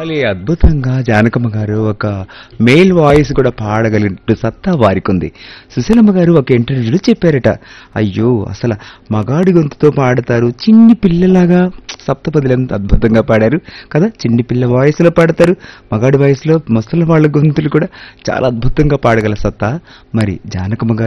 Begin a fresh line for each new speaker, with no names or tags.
భలే అద్భుతంగా జానకమ్మ గారు ఒక మేల్ వాయిస్ కూడా పాడగలిగినట్టు సత్తా వారికి ఉంది. సుశీలమ్మ గారు ఒక ఇంటర్వ్యూలో చెప్పారట, అయ్యో అసలు మగాడి గొంతుతో పాడతారు, చిన్ని పిల్లలాగా సప్తపదిలు ఎంత అద్భుతంగా పాడారు కదా, చిన్ని పిల్ల వాయిస్ లో పాడతారు, మగాడి వాయిస్ లో ముసలి వాళ్ళ గొంతులు కూడా చాలా అద్భుతంగా పాడగల సత్తా మరి జానకమ్మ గారు